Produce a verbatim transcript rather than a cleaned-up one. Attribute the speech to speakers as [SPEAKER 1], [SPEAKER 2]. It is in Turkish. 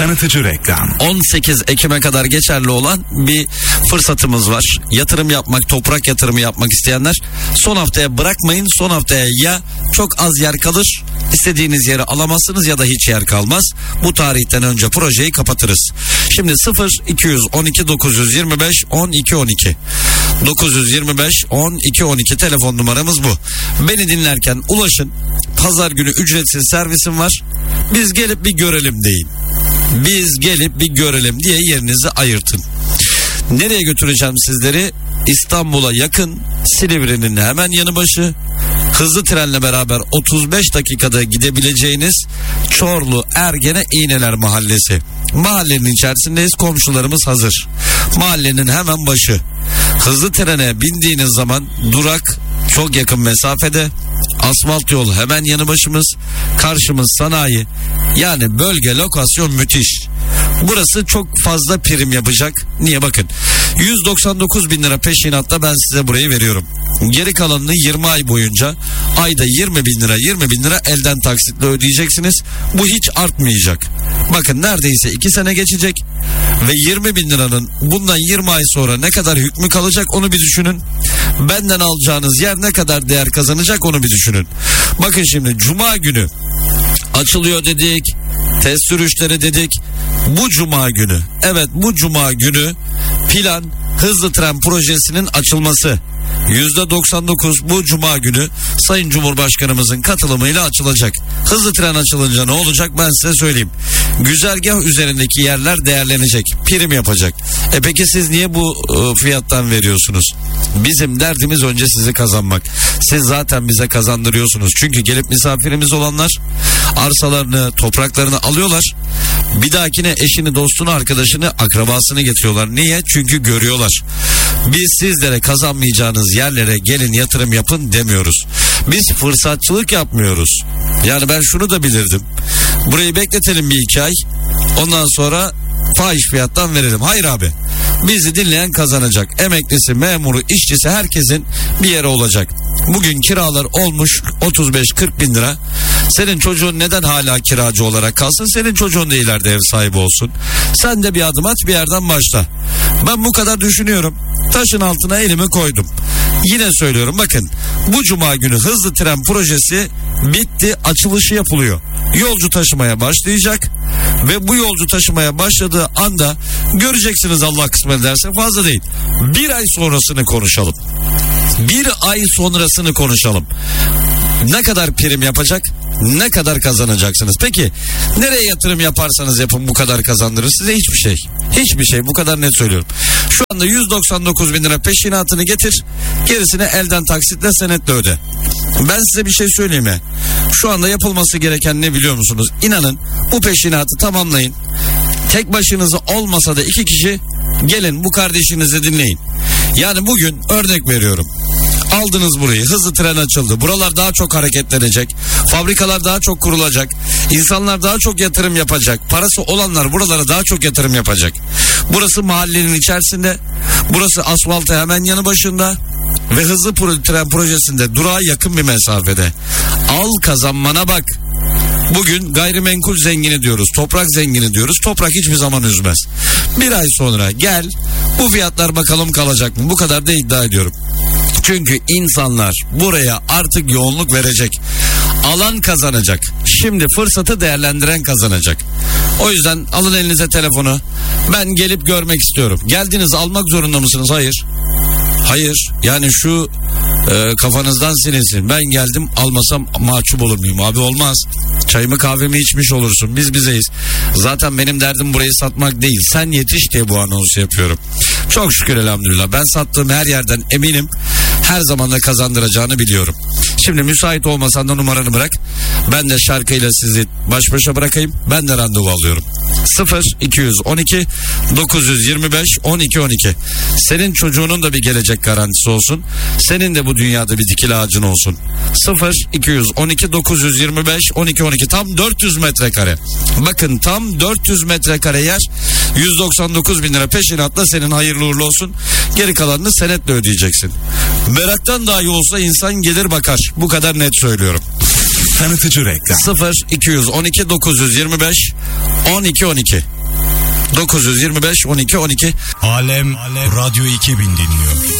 [SPEAKER 1] Tanıtıcı reklam.
[SPEAKER 2] on sekiz Ekim'e kadar geçerli olan bir fırsatımız var. Yatırım yapmak, toprak yatırımı yapmak isteyenler son haftaya bırakmayın. Son haftaya ya çok az yer kalır, istediğiniz yeri alamazsınız ya da hiç yer kalmaz. Bu tarihten önce projeyi kapatırız. Şimdi sıfır iki on iki dokuz yirmi beş on iki on iki dokuz yirmi beş on iki on iki telefon numaramız bu. Beni dinlerken ulaşın. Pazar günü ücretsiz servisim var. Biz gelip bir görelim deyin. Biz gelip bir görelim diye yerinizi ayırtın. Nereye götüreceğim sizleri? İstanbul'a yakın, Silivri'nin hemen yanı başı, hızlı trenle beraber otuz beş dakikada gidebileceğiniz Çorlu Ergene İğneler Mahallesi. Mahallenin içerisindeyiz, komşularımız hazır. Mahallenin hemen başı. Hızlı trene bindiğiniz zaman durak çok yakın mesafede. Asfalt yol hemen yanı başımız. Karşımız sanayi. Yani bölge, lokasyon müthiş. Burası çok fazla prim yapacak. Niye bakın. yüz doksan dokuz bin lira peşinatta ben size burayı veriyorum. Geri kalanını yirmi ay boyunca ayda yirmi bin lira yirmi bin lira elden taksitle ödeyeceksiniz. Bu hiç artmayacak. Bakın neredeyse iki sene geçecek ve yirmi bin liranın bundan yirmi ay sonra ne kadar hükmü kalacak onu bir düşünün. Benden alacağınız yer ne kadar değer kazanacak onu bir düşünün. Bakın şimdi cuma günü açılıyor dedik, test sürüşleri dedik. Bu cuma günü, evet bu cuma günü plan hızlı tren projesinin açılması. yüzde doksan dokuz bu cuma günü Sayın Cumhurbaşkanımızın katılımıyla açılacak. Hızlı tren açılınca ne olacak ben size söyleyeyim. Güzergah üzerindeki yerler değerlenecek, prim yapacak. E peki siz niye bu e, fiyattan veriyorsunuz? Bizim derdimiz önce sizi kazanmak. Siz zaten bize kazandırıyorsunuz. Çünkü gelip misafirimiz olanlar arsalarını, topraklarını alıyorlar. Bir dahakine eşini, dostunu, arkadaşını, akrabasını getiriyorlar. Niye? Çünkü görüyorlar. Biz sizlere kazanmayacağınız yerlere gelin yatırım yapın demiyoruz. Biz fırsatçılık yapmıyoruz. Yani ben şunu da bilirdim. Burayı bekletelim bir iki ay. Ondan sonra fahiş fiyattan verelim. Hayır abi. Bizi dinleyen kazanacak. Emeklisi, memuru, işçisi herkesin bir yeri olacak. Bugün kiralar olmuş otuz beş kırk bin lira. Senin çocuğun neden hala kiracı olarak kalsın? Senin çocuğun da ileride ev sahibi olsun. Sen de bir adım at, bir yerden başla. Ben bu kadar düşünüyorum. Taşın altına elimi koydum. Yine söylüyorum bakın. Bu cuma günü hızlı tren projesi bitti, açılışı yapılıyor. Yolcu taşımaya başlayacak. Ve bu yolcu taşımaya başladığı anda göreceksiniz, Allah kısmet ederse, fazla değil. Bir ay sonrasını konuşalım. Bir ay sonrasını konuşalım. Ne kadar prim yapacak? Ne kadar kazanacaksınız? Peki nereye yatırım yaparsanız yapın bu kadar kazandırır size? Hiçbir şey. Hiçbir şey, bu kadar net söylüyorum. Şu anda yüz doksan dokuz bin lira peşinatını getir. Gerisini elden taksitle, senetle öde. Ben size bir şey söyleyeyim mi? Şu anda yapılması gereken ne biliyor musunuz? İnanın bu peşinatı tamamlayın. Tek başınıza olmasa da iki kişi gelin bu kardeşinizi dinleyin. Yani bugün örnek veriyorum. Aldınız burayı, hızlı tren açıldı. Buralar daha çok hareketlenecek. Fabrikalar daha çok kurulacak. İnsanlar daha çok yatırım yapacak. Parası olanlar buralara daha çok yatırım yapacak. Burası mahallenin içerisinde. Burası asfaltı hemen yanı başında. Ve hızlı tren projesinde durağa yakın bir mesafede. Al kazanmana bak. Bugün gayrimenkul zengini diyoruz, toprak zengini diyoruz. Toprak hiçbir zaman üzmez. Bir ay sonra gel, bu fiyatlar bakalım kalacak mı? Bu kadar da iddia ediyorum. Çünkü insanlar buraya artık yoğunluk verecek. Alan kazanacak. Şimdi fırsatı değerlendiren kazanacak. O yüzden alın elinize telefonu. Ben gelip görmek istiyorum. Geldiniz, almak zorunda mısınız? Hayır. Hayır. Yani şu e, kafanızdan silinsin. Ben geldim, almasam mahcup olur muyum? Abi olmaz. Çayımı kahvemi içmiş olursun. Biz bizeyiz. Zaten benim derdim burayı satmak değil. Sen yetiş diye bu anonsu yapıyorum. Çok şükür elhamdülillah. Ben sattığım her yerden eminim. Her zaman da kazandıracağını biliyorum. Şimdi müsait olmasan da numaranı bırak. Ben de şarkıyla sizi baş başa bırakayım. Ben de randevu alıyorum. sıfır iki on iki dokuz yirmi beş on iki on iki. Senin çocuğunun da bir gelecek garantisi olsun. Senin de bu dünyada bir dikili ağacın olsun. sıfır iki on iki dokuz yirmi beş on iki on iki. Tam dört yüz metrekare. Bakın tam dört yüz metrekare yer. yüz doksan dokuz bin lira peşinatla senin, hayırlı uğurlu olsun. Geri kalanını senetle ödeyeceksin. Meraktan dahi olsa insan gelir bakar. Bu kadar net söylüyorum.
[SPEAKER 1] Tanıtıcı reklam.
[SPEAKER 2] sıfır iki on iki dokuz yirmi beş on iki on iki. dokuz yüz yirmi beş on iki on iki.
[SPEAKER 1] Alem, Alem Radyo iki bin dinliyor.